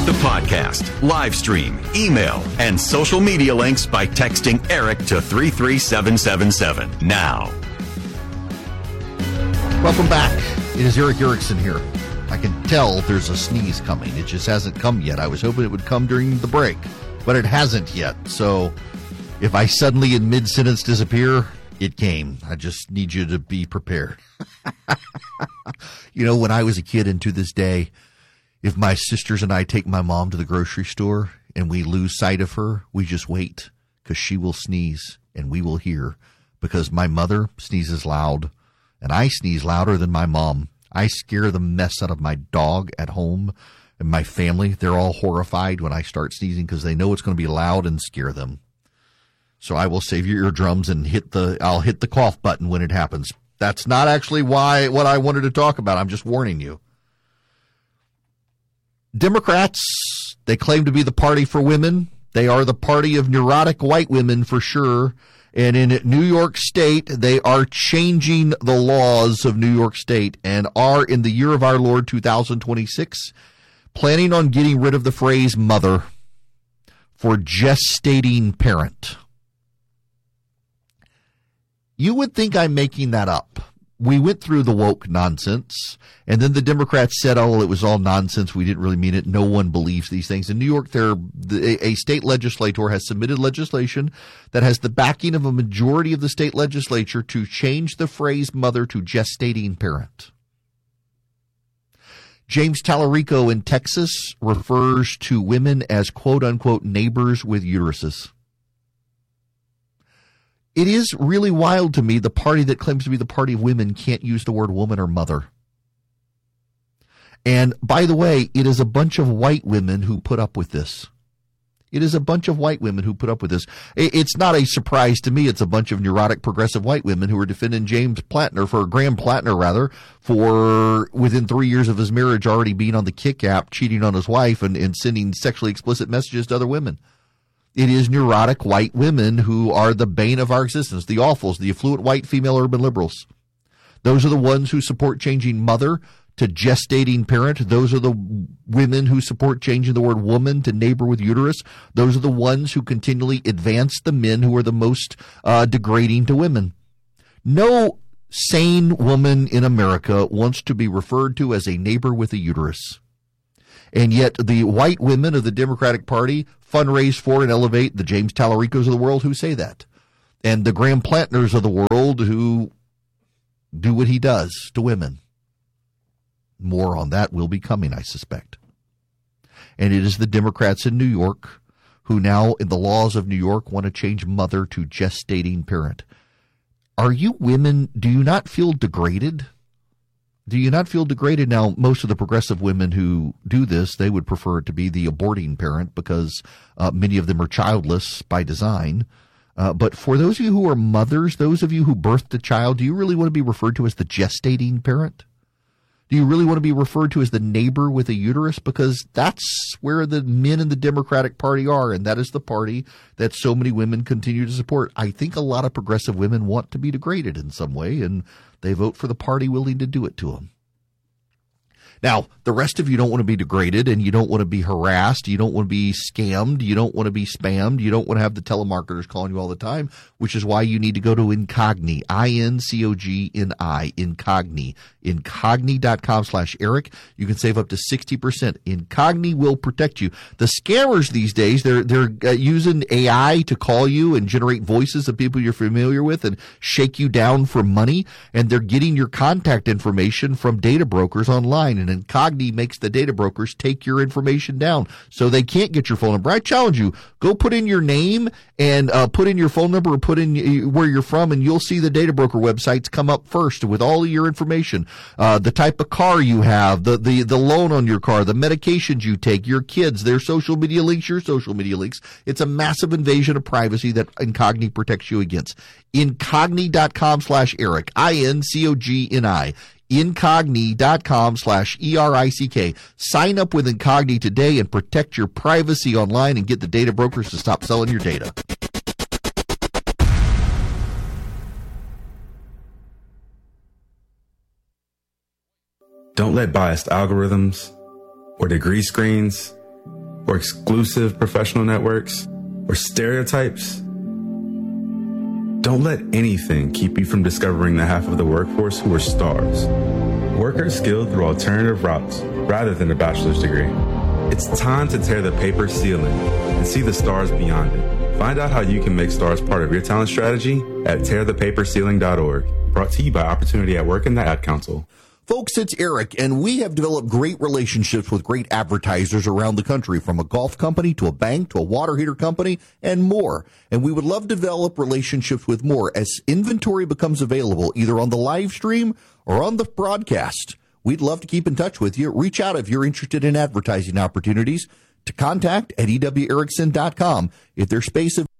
the podcast, live stream, email, and social media links by texting Eric to 33777 now. Welcome back. It is Eric Erickson here. I can tell there's a sneeze coming. It just hasn't come yet. I was hoping it would come during the break, but it hasn't yet. So if I suddenly in mid-sentence disappear, it came. I just need you to be prepared. You know, when I was a kid and to this day, if my sisters and I take my mom to the grocery store and we lose sight of her, we just wait because she will sneeze and we will hear, because my mother sneezes loud and I sneeze louder than my mom. I scare the mess out of my dog at home and my family. They're all horrified when I start sneezing because they know it's going to be loud and scare them. So I will save your eardrums and I'll hit the cough button when it happens. That's not actually what I wanted to talk about. I'm just warning you. Democrats, they claim to be the party for women. They are the party of neurotic white women for sure. And in New York State, they are changing the laws of New York State and are, in the year of our Lord 2026, planning on getting rid of the phrase mother for gestating parent. You would think I'm making that up. We went through the woke nonsense, and then the Democrats said, oh, it was all nonsense. We didn't really mean it. No one believes these things. In New York, a state legislator has submitted legislation that has the backing of a majority of the state legislature to change the phrase mother to gestating parent. James Tallarico in Texas refers to women as quote-unquote neighbors with uteruses. It is really wild to me the party that claims to be the party of women can't use the word woman or mother. And by the way, it is a bunch of white women who put up with this. It is a bunch of white women who put up with this. It's not a surprise to me. It's a bunch of neurotic progressive white women who are defending Graham Plattner, for within 3 years of his marriage already being on the Kick app, cheating on his wife and sending sexually explicit messages to other women. It is neurotic white women who are the bane of our existence, the awfuls, the affluent white female urban liberals. Those are the ones who support changing mother to gestating parent. Those are the women who support changing the word woman to neighbor with uterus. Those are the ones who continually advance the men who are the most degrading to women. No sane woman in America wants to be referred to as a neighbor with a uterus. And yet the white women of the Democratic Party fundraise for and elevate the James Tallaricos of the world who say that. And the Graham Plattners of the world who do what he does to women. More on that will be coming, I suspect. And it is the Democrats in New York who now, in the laws of New York, want to change mother to gestating parent. Are you women, do you not feel degraded? Do you not feel degraded? Now, most of the progressive women who do this, they would prefer it to be the aborting parent because many of them are childless by design. But for those of you who are mothers, those of you who birthed a child, do you really want to be referred to as the gestating parent? Do you really want to be referred to as the neighbor with a uterus? Because that's where the men in the Democratic Party are, and that is the party that so many women continue to support. I think a lot of progressive women want to be degraded in some way, and they vote for the party willing to do it to them. Now, the rest of you don't want to be degraded, and you don't want to be harassed, you don't want to be scammed, you don't want to be spammed, you don't want to have the telemarketers calling you all the time, which is why you need to go to Incogni, I-N-C-O-G-N-I, Incogni, Incogni.com/Eric. You can save up to 60%. Incogni will protect you. The scammers these days, they're using AI to call you and generate voices of people you're familiar with and shake you down for money, and they're getting your contact information from data brokers online, and Incogni makes the data brokers take your information down so they can't get your phone number. I challenge you, go put in your name and put in your phone number or put in where you're from, and you'll see the data broker websites come up first with all of your information, the type of car you have, the loan on your car, the medications you take, your kids, their social media links, your social media links. It's a massive invasion of privacy that Incogni protects you against. Incogni.com/Eric, I-N-C-O-G-N-I. Incogni.com/ERICK. Sign up with Incogni today and protect your privacy online and get the data brokers to stop selling your data. Don't let biased algorithms or degree screens or exclusive professional networks, or stereotypes? Don't let anything keep you from discovering the half of the workforce who are stars. Workers skilled through alternative routes rather than a bachelor's degree. It's time to tear the paper ceiling and see the stars beyond it. Find out how you can make stars part of your talent strategy at tearthepaperceiling.org. Brought to you by Opportunity at Work and the Ad Council. Folks, it's Eric, and we have developed great relationships with great advertisers around the country, from a golf company to a bank to a water heater company and more. And we would love to develop relationships with more as inventory becomes available, either on the live stream or on the broadcast. We'd love to keep in touch with you. Reach out if you're interested in advertising opportunities to contact at ewerickson.com. If there's space available.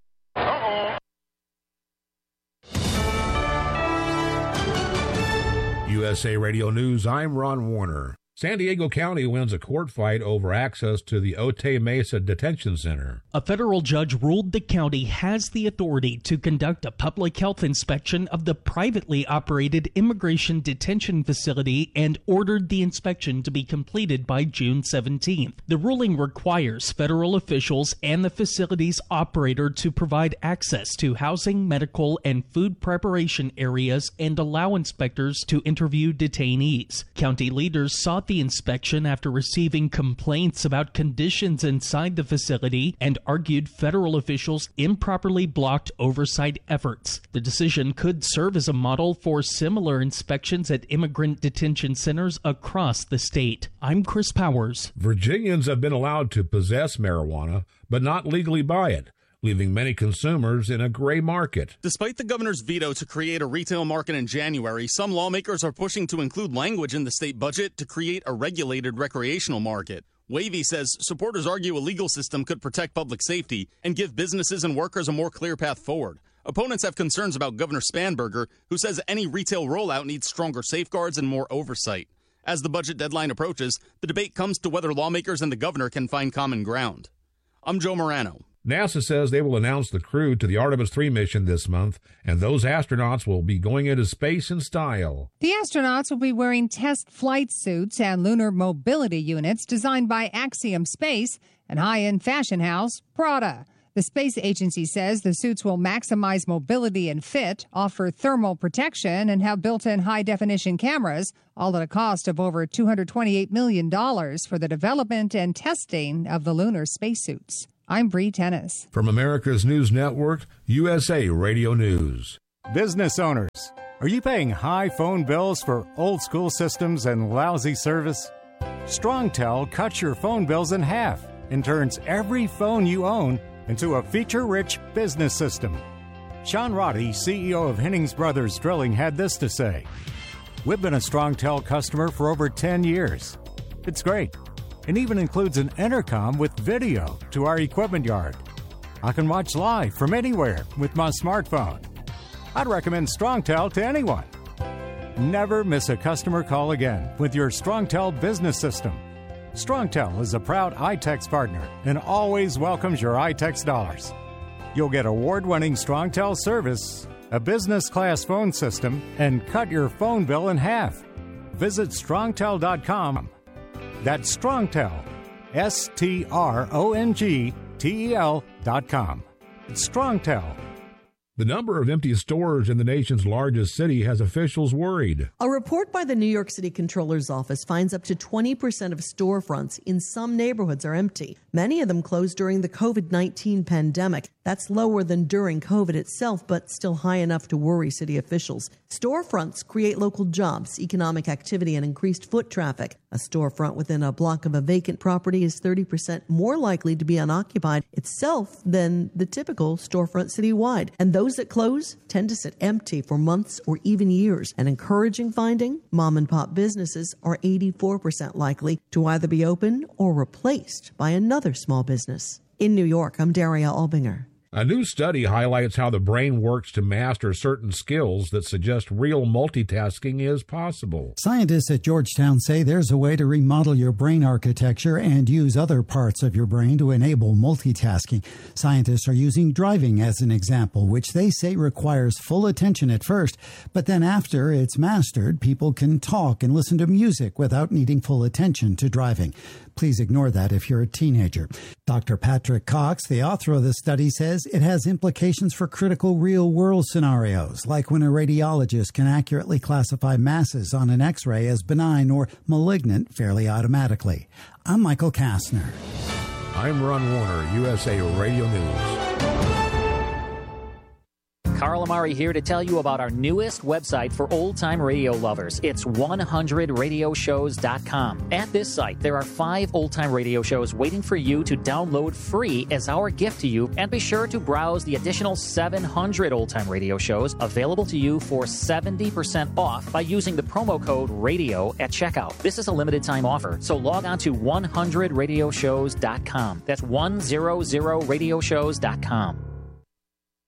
USA Radio News, I'm Ron Warner. San Diego County wins a court fight over access to the Otay Mesa Detention Center. A federal judge ruled the county has the authority to conduct a public health inspection of the privately operated immigration detention facility and ordered the inspection to be completed by June 17th. The ruling requires federal officials and the facility's operator to provide access to housing, medical, and food preparation areas and allow inspectors to interview detainees. County leaders sought the inspection after receiving complaints about conditions inside the facility and argued federal officials improperly blocked oversight efforts. The decision could serve as a model for similar inspections at immigrant detention centers across the state. I'm Chris Powers. Virginians have been allowed to possess marijuana, but not legally buy it, leaving many consumers in a gray market. Despite the governor's veto to create a retail market in January, some lawmakers are pushing to include language in the state budget to create a regulated recreational market. Wavy says supporters argue a legal system could protect public safety and give businesses and workers a more clear path forward. Opponents have concerns about Governor Spanberger, who says any retail rollout needs stronger safeguards and more oversight. As the budget deadline approaches, the debate comes to whether lawmakers and the governor can find common ground. I'm Joe Morano. NASA says they will announce the crew to the Artemis 3 mission this month, and those astronauts will be going into space in style. The astronauts will be wearing test flight suits and lunar mobility units designed by Axiom Space and high-end fashion house Prada. The space agency says the suits will maximize mobility and fit, offer thermal protection, and have built-in high-definition cameras, all at a cost of over $228 million for the development and testing of the lunar spacesuits. I'm Bree Tennis. From America's News Network, USA Radio News. Business owners, are you paying high phone bills for old school systems and lousy service? StrongTel cuts your phone bills in half and turns every phone you own into a feature-rich business system. Sean Roddy, CEO of Hennings Brothers Drilling, had this to say: "We've been a StrongTel customer for over 10 years. It's great. It even includes an intercom with video to our equipment yard. I can watch live from anywhere with my smartphone. I'd recommend StrongTel to anyone. Never miss a customer call again with your StrongTel business system. StrongTel is a proud iTex partner and always welcomes your iTex dollars. You'll get award-winning StrongTel service, a business-class phone system, and cut your phone bill in half. Visit StrongTel.com. That's StrongTel, StrongTel.com. It's StrongTel. The number of empty stores in the nation's largest city has officials worried. A report by the New York City Comptroller's Office finds up to 20% of storefronts in some neighborhoods are empty. Many of them closed during the COVID-19 pandemic. That's lower than during COVID itself, but still high enough to worry city officials. Storefronts create local jobs, economic activity, and increased foot traffic. A storefront within a block of a vacant property is 30% more likely to be unoccupied itself than the typical storefront citywide. And those that close tend to sit empty for months or even years. An encouraging finding, mom and pop businesses are 84% likely to either be open or replaced by another small business. In New York, I'm Daria Albinger. A new study highlights how the brain works to master certain skills that suggest real multitasking is possible. Scientists at Georgetown say there's a way to remodel your brain architecture and use other parts of your brain to enable multitasking. Scientists are using driving as an example, which they say requires full attention at first, but then after it's mastered, people can talk and listen to music without needing full attention to driving. Please ignore that if you're a teenager. Dr. Patrick Cox, the author of the study, says it has implications for critical real-world scenarios, like when a radiologist can accurately classify masses on an X-ray as benign or malignant fairly automatically. I'm Michael Kastner. I'm Ron Warner, USA Radio News. Carl Amari here to tell you about our newest website for old-time radio lovers. It's 100radioshows.com. At this site, there are 5 old-time radio shows waiting for you to download free as our gift to you, and be sure to browse the additional 700 old-time radio shows available to you for 70% off by using the promo code RADIO at checkout. This is a limited-time offer, so log on to 100radioshows.com. That's 100radioshows.com.